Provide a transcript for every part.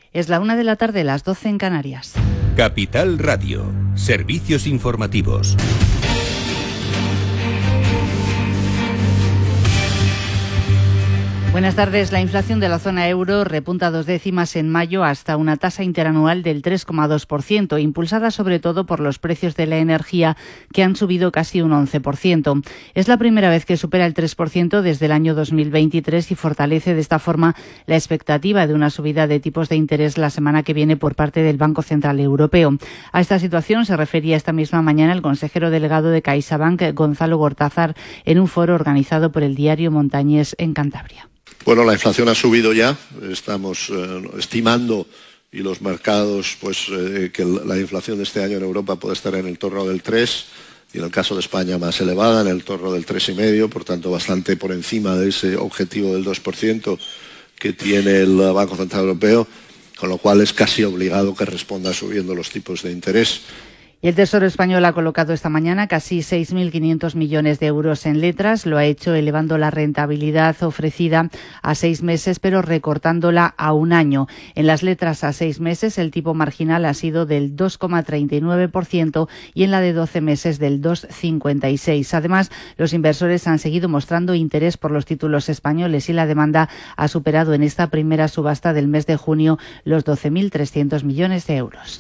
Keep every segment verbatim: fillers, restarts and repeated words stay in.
Es la una de la tarde, las doce en Canarias. Capital Radio, servicios informativos. Buenas tardes. La inflación de la zona euro repunta dos décimas en mayo hasta una tasa interanual del tres coma dos por ciento, impulsada sobre todo por los precios de la energía, que han subido casi un once por ciento. Es la primera vez que supera el tres por ciento desde el año dos mil veintitrés y fortalece de esta forma la expectativa de una subida de tipos de interés la semana que viene por parte del Banco Central Europeo. A esta situación se refería esta misma mañana el consejero delegado de CaixaBank, Gonzalo Gortázar, en un foro organizado por el diario Montañés en Cantabria. Bueno, la inflación ha subido ya, estamos eh, estimando, y los mercados, pues eh, que la inflación de este año en Europa puede estar en el torno del tres, y en el caso de España más elevada, en el torno del tres coma cinco, por tanto bastante por encima de ese objetivo del dos por ciento que tiene el Banco Central Europeo, con lo cual es casi obligado que responda subiendo los tipos de interés. Y el Tesoro español ha colocado esta mañana casi seis mil quinientos millones de euros en letras. Lo ha hecho elevando la rentabilidad ofrecida a seis meses, pero recortándola a un año. En las letras a seis meses el tipo marginal ha sido del dos coma treinta y nueve por ciento y en la de doce meses del dos coma cincuenta y seis por ciento. Además, los inversores han seguido mostrando interés por los títulos españoles y la demanda ha superado en esta primera subasta del mes de junio los doce mil trescientos millones de euros.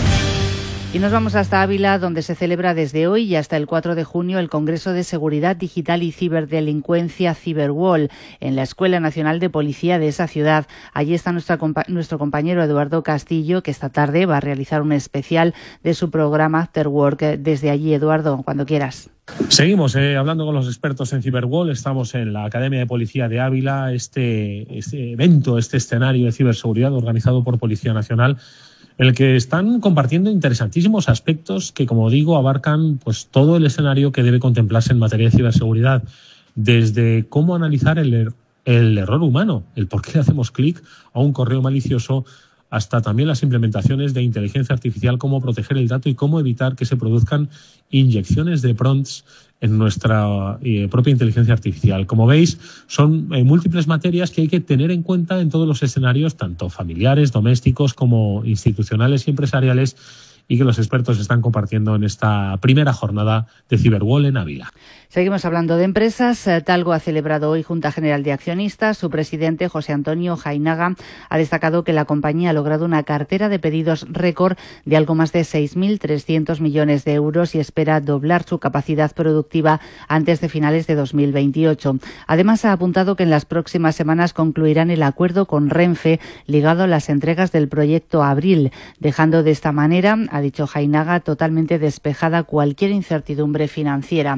Y nos vamos hasta Ávila, donde se celebra desde hoy y hasta el cuatro de junio el Congreso de Seguridad Digital y Ciberdelincuencia Cyberwall en la Escuela Nacional de Policía de esa ciudad. Allí está nuestra, nuestro compañero Eduardo Castillo, que esta tarde va a realizar un especial de su programa After Work. Desde allí, Eduardo, cuando quieras. Seguimos eh, hablando con los expertos en Cyberwall. Estamos en la Academia de Policía de Ávila, este, este evento, este escenario de ciberseguridad organizado por Policía Nacional, en el que están compartiendo interesantísimos aspectos que, como digo, abarcan pues todo el escenario que debe contemplarse en materia de ciberseguridad, desde cómo analizar el, er- el error humano, el por qué le hacemos clic a un correo malicioso, hasta también las implementaciones de inteligencia artificial, cómo proteger el dato y cómo evitar que se produzcan inyecciones de prompts en nuestra eh, propia inteligencia artificial. Como veis, son eh, múltiples materias que hay que tener en cuenta en todos los escenarios, tanto familiares, domésticos, como institucionales y empresariales, y que los expertos están compartiendo en esta primera jornada de Cyberwall en Ávila. Seguimos hablando de empresas. Talgo ha celebrado hoy Junta General de Accionistas. Su presidente, José Antonio Jainaga, ha destacado que la compañía ha logrado una cartera de pedidos récord de algo más de seis mil trescientos millones de euros y espera doblar su capacidad productiva antes de finales de dos mil veintiocho. Además, ha apuntado que en las próximas semanas concluirán el acuerdo con Renfe ligado a las entregas del proyecto Abril, dejando de esta manera, ha dicho Jainaga, totalmente despejada cualquier incertidumbre financiera.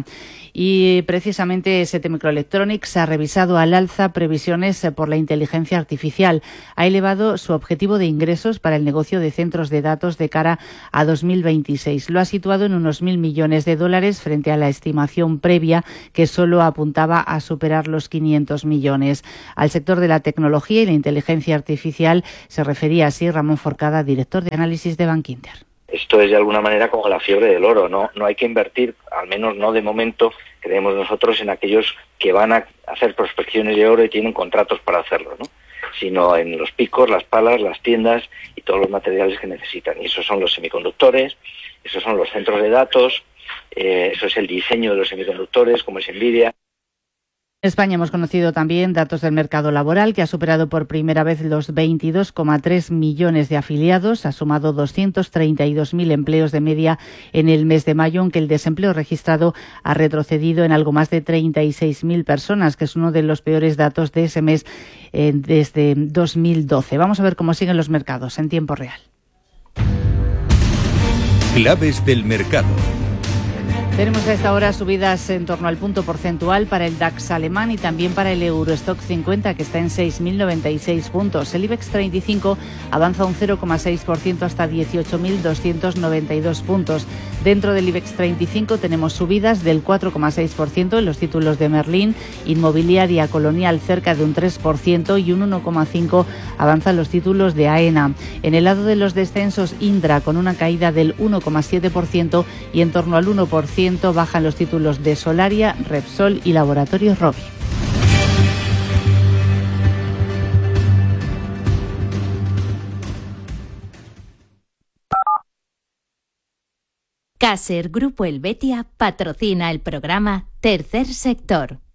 Y precisamente S T Microelectronics ha revisado al alza previsiones por la inteligencia artificial. Ha elevado su objetivo de ingresos para el negocio de centros de datos de cara a dos mil veintiséis. Lo ha situado en unos mil millones de dólares frente a la estimación previa, que solo apuntaba a superar los quinientos millones. Al sector de la tecnología y la inteligencia artificial se refería así Ramón Forcada, director de análisis de Bankinter. Esto es de alguna manera como la fiebre del oro, ¿no? No hay que invertir, al menos no de momento, creemos nosotros, en aquellos que van a hacer prospecciones de oro y tienen contratos para hacerlo, ¿no? Sino en los picos, las palas, las tiendas y todos los materiales que necesitan. Y esos son los semiconductores, esos son los centros de datos, eh, eso es el diseño de los semiconductores, como es Nvidia. En España hemos conocido también datos del mercado laboral, que ha superado por primera vez los veintidós coma tres millones de afiliados, ha sumado doscientos treinta y dos mil empleos de media en el mes de mayo, aunque el desempleo registrado ha retrocedido en algo más de treinta y seis mil personas, que es uno de los peores datos de ese mes eh, desde dos mil doce. Vamos a ver cómo siguen los mercados en tiempo real. Claves del mercado. Tenemos a esta hora subidas en torno al punto porcentual para el DAX alemán y también para el Eurostock cincuenta, que está en seis mil noventa y seis puntos. El IBEX treinta y cinco avanza un cero coma seis por ciento hasta dieciocho mil doscientos noventa y dos puntos. Dentro del IBEX treinta y cinco tenemos subidas del cuatro coma seis por ciento en los títulos de Merlin, Inmobiliaria Colonial cerca de un tres por ciento y un uno coma cinco por ciento avanzan los títulos de AENA. En el lado de los descensos, Indra con una caída del uno coma siete por ciento y en torno al uno por ciento bajan los títulos de Solaria, Repsol y Laboratorios Rovi. Caser Grupo Helvetia patrocina el programa Tercer Sector.